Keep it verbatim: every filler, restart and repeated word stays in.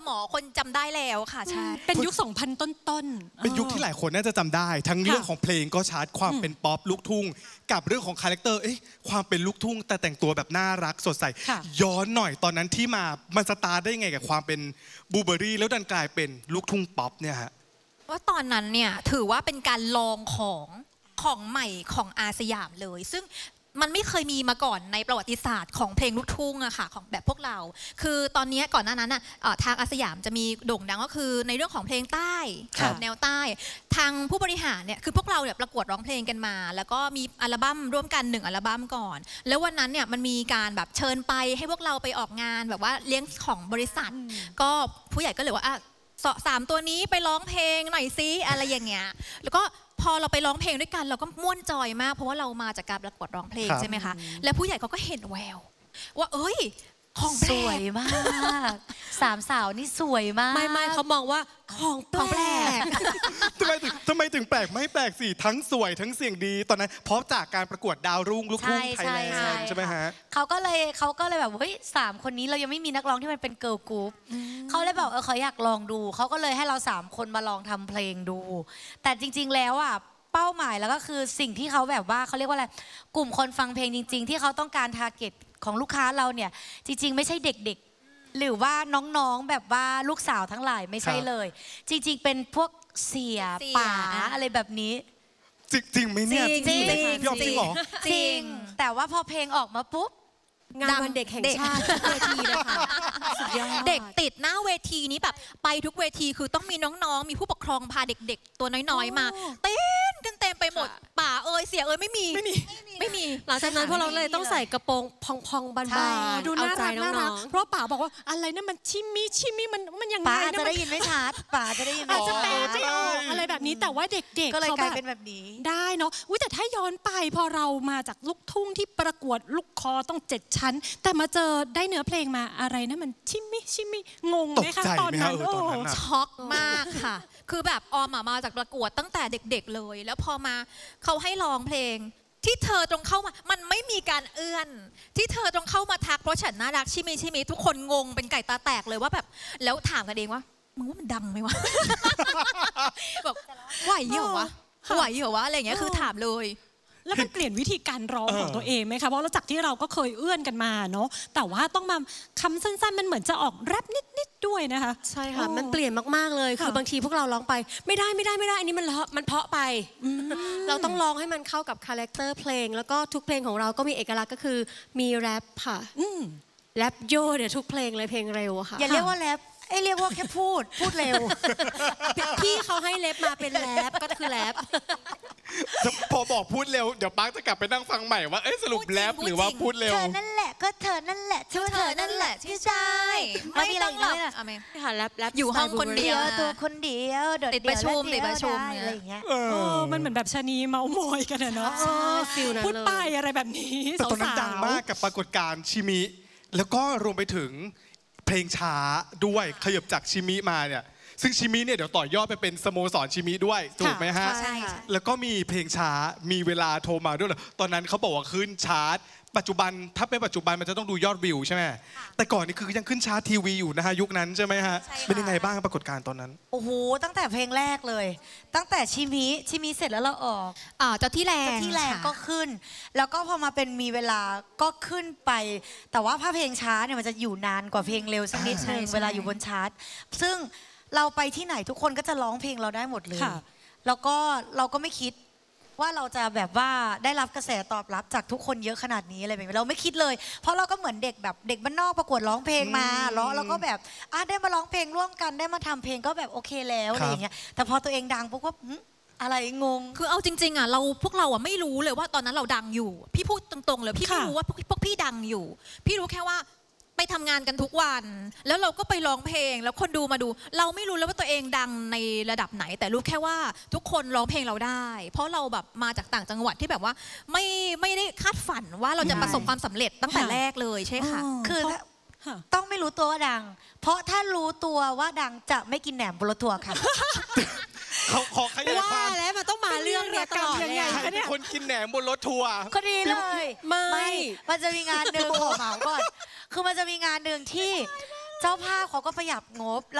มอคนจำได้แล้วค่ะใช่เป็นยุคสองพันต้นๆเป็นยุคที่หลายคนน่าจะจำได้ทั้งเรื่องของเพลงก็ชัดความเป็นป๊อปลูกทุ่งกับเรื่องของคาแรคเตอร์เอ๊ะความเป็นลูกทุ่งแต่แต่งตัวแบบน่ารักสดใสย้อนหน่อยตอนนั้นที่มามันสตาร์ทได้ไงกับความเป็นบูเบอรี่แล้วดันกลายเป็นลูกทุ่งป๊อปเนี่ยฮะว่าตอนนั้นเนี่ยถือว่าเป็นการลองของของใหม่ของอาสยามเลยซึ่งมันไม่เคยมีมาก่อนในประวัติศาสตร์ของเพลงลูกทุ่งอะค่ะของแบบพวกเราคือตอนนี้ก่อนหน้านั้นอะทางอาสยามจะมีโด่งดังก็คือในเรื่องของเพลงใต้แนวใต้ทางผู้บริหารเนี่ยคือพวกเราเนี่ยประกวดร้องเพลงกันมาแล้วก็มีอัลบั้มร่วมกันหนึ่งอัลบั้มก่อนแล้ววันนั้นเนี่ยมันมีการแบบเชิญไปให้พวกเราไปออกงานแบบว่าเลี้ยงของบริษัทก็ผู้ใหญ่ก็เลยว่าอ่ะสามตัวนี้ไปร้องเพลงหน่อยซิอะไรอย่างเงี้ยแล้วก็พอเราไปร้องเพลงด้วยกันเราก็ม่วนจอยมากเพราะว่าเรามาจากการประกวดร้องเพลงใช่ไหมคะแล้วผู้ใหญ่เขาก็เห็นแววว่าเอ้ยของสวยมากสามสาวนี่สวยมากไม่ไม่เขามองว่าของแปลกทำไมถึงทำไมถึงแปลกไม่แปลกสิทั้งสวยทั้งเสียงดีตอนนั้นเพราะจากการประกวดดาวรุ่งลูกทุ่งไทยแลนด์ใช่ไหมฮะเขาก็เลยเขาก็เลยแบบเฮ้ยสามคนนี้เรายังไม่มีนักร้องที่มันเป็นเกิร์ลกรุ๊ปเขาเลยบอกเออเขาอยากลองดูเขาก็เลยให้เราสามคนมาลองทำเพลงดูแต่จริงๆแล้วอ่ะเป้าหมายแล้วก็คือสิ่งที่เขาแบบว่าเขาเรียกว่าอะไรกลุ่มคนฟังเพลงจริงๆที่เขาต้องการทาร์เก็ตของลูกค้าเราเนี่ยจริงๆไม่ใช่เด็กๆหรือว่าน้องๆแบบว่าลูกสาวทั้งหลายไม่ใช่เลยจริงๆเป็นพวกเสียป๋าอะไรแบบนี้จริงจริงไหมเนี่ยจริงจริงพี่ออมจริงเหรอจริงแต่ว่าพอเพลงออกมาปุ๊บงานวันเด็กแห่งชาติเวทีเลยค่ะเด็กติดหน้าเวทีนี้แบบไปทุกเวทีคือต้องมีน้องๆมีผู้ปกครองพาเด็กๆตัวน้อยๆมาเต้นกันเต็มไปหมดป่าเอ่ยเสียเอ่ยไม่มีไม่มีไม่มีหลังจากนั้นพวกเราเลยต้องใส่กระโปรงพองๆบานๆดูน่ารักน่ารักเพราะป๋าบอกว่าอะไรนั่นมันชิมิชิมิมันมันยังไงป๋าจะได้ยินไม่ชัดป๋าจะได้ยินอาจจะแปลไม่ออกอะไรแบบนี้แต่ว่าเด็กๆก็เลยกลายเป็นแบบนี้ได้เนาะอุ้ยแต่ถ้าย้อนไปพอเรามาจากลูกทุ่งที่ประกวดลูกคอต้องเจ็ดชั้นแต่มาเจอได้เนื้อเพลงมาอะไรนะมันชิมิชิมิงงไหมคะตอนนั้นโอ้ช็อกมากค่ะคือแบบออมมาจากประกวดตั้งแต่เด็กๆเลยแล้วพอมาเขาให้ร้องเพลงที่เธอตรงเข้ามามันไม่มีการเอื้อนที่เธอตรงเข้ามาทักเพราะฉันน่ารักชิมิชิมิทุกคนงงเป็นไก่ตาแตกเลยว่าแบบแล้วถามกันเองว่ามึงว่ามันดังไหมวะแบบไหวเหรอวะไหวเหรอวะอะไรอย่างเงี้ยคือถามเลยแล้วมันเปลี่ยนวิธีการร้องของตัวเองไหมคะเพราะจากที่เราก็เคยเอื้อนกันมาเนาะแต่ว่าต้องมาคำสั้นๆมันเหมือนจะออกแรปนิดๆด้วยนะคะใช่ค่ะมันเปลี่ยนมากๆเลยคือบางทีพวกเราร้องไปไม่ได้ไม่ได้ไม่ได้อันนี้มันมันเพาะไปเราต้องร้องให้มันเข้ากับคาแรคเตอร์เพลงแล้วก็ทุกเพลงของเราก็มีเอกลักษณ์ก็คือมีแรปค่ะแรปโยเนี่ยทุกเพลงเลยเพลงเร็วค่ะอย่าเรียกว่าแรปไอ้เรียกว่าแค่พูดพูดเร็วพี่เขาให้เล็บมาเป็นแรปก็คือแรปพอบอกพูดเร็วเดี๋ยวปั๊กจะกลับไปนั่งฟังใหม่ว่าเอ๊ะสรุปแรปหรือว่าพูดเร็วเธอนั่นแหละก็เธอนั่นแหละชื่อเธอนั่นแหละที่ใช่ไม่ต้องหรอกค่ะแรปแรปอยู่ห้องคนเดียวตัวคนเดียวติดประชุมติดประชุมอะไรอย่างเงี้ยมันเหมือนแบบชะนีเมาโมยกันเนาะพูดไปอะไรแบบนี้แต่ตอนนั้นดังมากกับปรากฏการณ์ชิมิแล้วก็รวมไปถึงเพลงช้าด้วยขยับจากชิมิมาเนี่ยซึ่งชิมิเนี่ยเดี๋ยวต่อยอดไปเป็นสโมสรชิมิด้วยถูกไหมฮะใช่แล้วก็มีเพลงช้ามีเวลาโทรมาด้วยตอนนั้นเขาบอกว่าขึ้นชาร์ตปัจจุบันถ้าเป็นปัจจุบันมันจะต้องดูยอดวิวใช่ไหมแต่ก่อนนี่คือยังขึ้นชาร์ตทีวีอยู่นะฮะยุคนั้นใช่ไหมฮะเป็นยังไงบ้างปรากฏการณ์ตอนนั้นโอ้โหตั้งแต่เพลงแรกเลยตั้งแต่ชิมิชิมิเสร็จแล้วเราออกอ่าเจ้าที่แรงเจ้าที่แรงก็ขึ้นแล้วก็พอมาเป็นมีเวลาก็ขึ้นไปแต่ว่าถ้าเพลงช้าเนี่ยมันจะอยู่นานกว่าเพลงเร็วสักนิดนึงเวลาอยู่บนชาร์ตซึ่งเราไปที่ไหนทุกคนก็จะร้องเพลงเราได้หมดเลยแล้วก็เราก็ไม่คิดว่าเราจะแบบว่าได้รับกระแสตอบรับจากทุกคนเยอะขนาดนี้อะไรแบบนี้เราไม่คิดเลยเพราะเราก็เหมือนเด็กแบบเด็กบ้านนอกประกวดร้องเพลงมาแล้วเราก็แบบอ่ะได้มาร้องเพลงร่วมกันได้มาทำเพลงก็แบบโอเคแล้วอะไรอย่างเงี้ยแต่พอตัวเองดังปุ๊บก็อะไรงงคือเอาจริงๆอ่ะเราพวกเราอ่ะไม่รู้เลยว่าตอนนั้นเราดังอยู่พี่พูดตรงๆเลยพี่ไม่รู้ว่าพวกพวกพี่ดังอยู่พี่รู้แค่ว่าไปทำงานกันทุกวันแล้วเราก็ไปร้องเพลงแล้วคนดูมาดูเราไม่รู้แล้วว่าตัวเองดังในระดับไหนแต่รู้แค่ว่าทุกคนร้องเพลงเราได้เพราะเราแบบมาจากต่างจังหวัดที่แบบว่าไม่ไม่ได้คาดฝันว่าเราจะประสบความสำเร็จตั้งแต่แรกเลยใช่ค่ะคือต้องไม่รู้ตัวว่าดังเพราะถ้ารู้ตัวว่าดังจะไม่กินแหนมบนรถทัวร์ค่ะเขาขอขยายความแล้วมันต้องมาเรื่องเนี้ยตลอดยังไงคนกินแหนมบนรถทัวร์ก็ดีเลยไม่มันจะมีงานหนึ่งขอเหมาก่อนคือมันจะมีงานหนึ่งที่เจ้าภาพเขาก็ประหยัดงบ